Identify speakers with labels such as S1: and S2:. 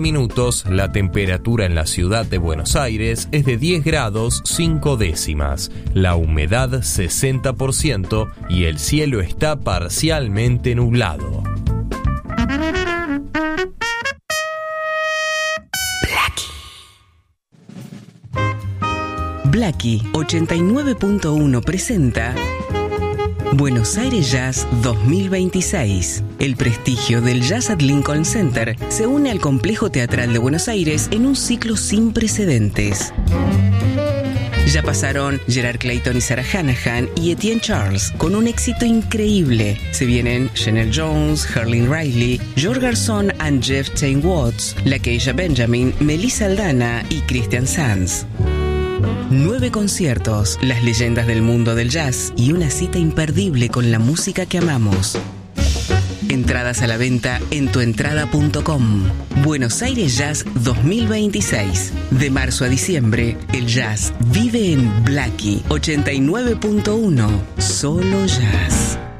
S1: minutos, la temperatura en la ciudad de Buenos Aires es de 10 grados 5 décimas, la humedad 60% y el cielo está parcialmente nublado.
S2: Blackie 89.1 presenta Buenos Aires Jazz 2026. El prestigio del Jazz at Lincoln Center se une al Complejo Teatral de Buenos Aires en un ciclo sin precedentes. Ya pasaron Gerard Clayton y Sarah Hanahan y Etienne Charles con un éxito increíble. Se vienen Shanelle Jones, Herlin Riley, George Garzón and Jeff Tain Watts, LaKeisha Benjamin, Melissa Aldana y Christian Sanz. 9 conciertos, las leyendas del mundo del jazz y una cita imperdible con la música que amamos. Entradas a la venta en tuentrada.com. Buenos Aires Jazz 2026. De marzo a diciembre, el jazz vive en Blackie 89.1. Solo jazz.